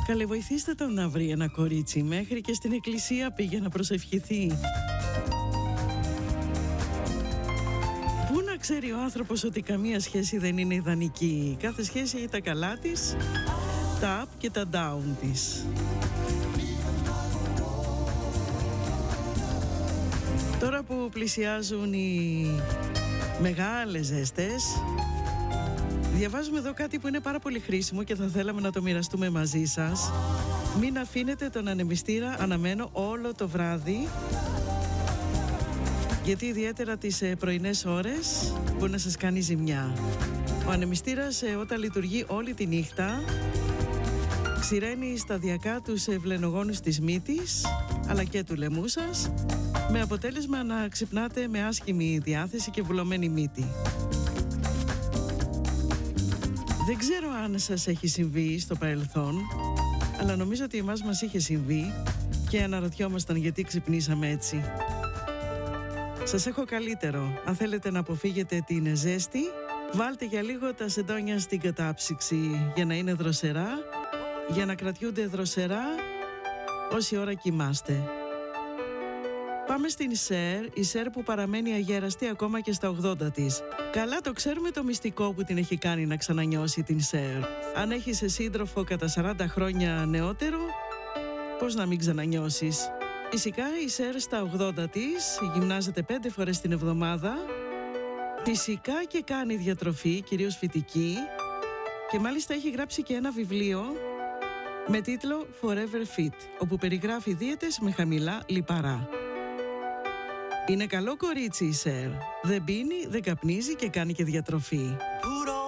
Καλέ, βοηθήστε τον να βρει ένα κορίτσι. Μέχρι και στην εκκλησία πήγε να προσευχηθεί. Πού να ξέρει ο άνθρωπος ότι καμία σχέση δεν είναι ιδανική. Κάθε σχέση έχει τα καλά της, τα up και τα down της. Τώρα που πλησιάζουν οι μεγάλες ζέστες, διαβάζουμε εδώ κάτι που είναι πάρα πολύ χρήσιμο και θα θέλαμε να το μοιραστούμε μαζί σας. Μην αφήνετε τον ανεμιστήρα αναμένο όλο το βράδυ, γιατί ιδιαίτερα τις πρωινές ώρες μπορεί να σας κάνει ζημιά. Ο ανεμιστήρας όταν λειτουργεί όλη τη νύχτα ξηραίνει σταδιακά τους ευλενογόνους της μύτης αλλά και του λαιμού σας, με αποτέλεσμα να ξυπνάτε με άσχημη διάθεση και βουλωμένη μύτη. Δεν ξέρω αν σας έχει συμβεί στο παρελθόν, αλλά νομίζω ότι εμάς μας είχε συμβεί και αναρωτιόμασταν γιατί ξυπνήσαμε έτσι. Σας έχω καλύτερο. Αν θέλετε να αποφύγετε την ζέστη, βάλτε για λίγο τα σεντόνια στην κατάψυξη για να είναι δροσερά, για να κρατιούνται δροσερά όση ώρα κοιμάστε. Πάμε στην Σέρ, η Σέρ που παραμένει αγέραστη ακόμα και στα 80 της. Καλά το ξέρουμε το μυστικό που την έχει κάνει να ξανανιώσει την Σέρ. Αν έχεις σύντροφο κατά 40 χρόνια νεότερο, πώς να μην ξανανιώσεις. Φυσικά η Σέρ στα 80 της γυμνάζεται 5 φορές την εβδομάδα. Φυσικά και κάνει διατροφή, κυρίως φυτική, και μάλιστα έχει γράψει και ένα βιβλίο με τίτλο Forever Fit, όπου περιγράφει δίαιτες με χαμηλά λιπαρά. Είναι καλό κορίτσι η Σέρ. Δεν πίνει, δεν καπνίζει και κάνει και διατροφή.